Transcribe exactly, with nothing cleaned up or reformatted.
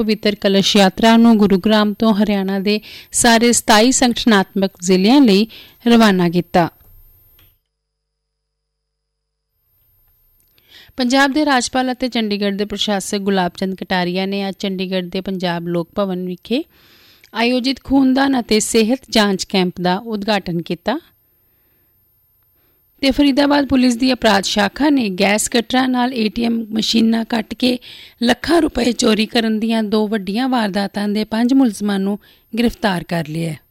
ਪਵਿੱਤਰ ਕਲਸ਼ ਯਾਤਰਾ ਨੂੰ ਗੁਰੂਗ੍ਰਾਮ ਤੋਂ ਹਰਿਆਣਾ ਦੇ ਸਾਰੇ ਸਤਾਈ ਸੰਗਠਨਾਤਮਕ ਜ਼ਿਲ੍ਹਿਆਂ ਲਈ ਰਵਾਨਾ ਕੀਤਾ। ਪੰਜਾਬ ਦੇ ਰਾਜਪਾਲ ਅਤੇ ਚੰਡੀਗੜ੍ਹ ਦੇ ਪ੍ਰਸ਼ਾਸਕ ਗੁਲਾਬ ਚੰਦ ਕਟਾਰੀਆ ਨੇ ਅੱਜ ਚੰਡੀਗੜ੍ਹ ਦੇ ਪੰਜਾਬ ਲੋਕ ਭਵਨ ਵਿਖੇ ਆਯੋਜਿਤ ਖੂਨਦਾਨ ਅਤੇ ਸਿਹਤ ਜਾਂਚ ਕੈਂਪ ਦਾ ਉਦਘਾਟਨ ਕੀਤਾ ਤੇ ਫਰੀਦਾਬਾਦ ਪੁਲਿਸ ਦੀ ਅਪਰਾਧ ਸ਼ਾਖਾ ਨੇ ਗੈਸ ਕਟਰਾਂ ਨਾਲ ਏ ਟੀ ਐਮ ਮਸ਼ੀਨਾਂ ਕੱਟ ਕੇ ਲੱਖਾਂ ਰੁਪਏ ਚੋਰੀ ਕਰਨ ਦੀਆਂ ਦੋ ਵੱਡੀਆਂ ਵਾਰਦਾਤਾਂ ਦੇ ਪੰਜ ਮੁਲਜ਼ਮਾਂ ਨੂੰ ਗ੍ਰਿਫਤਾਰ ਕਰ ਲਿਆ।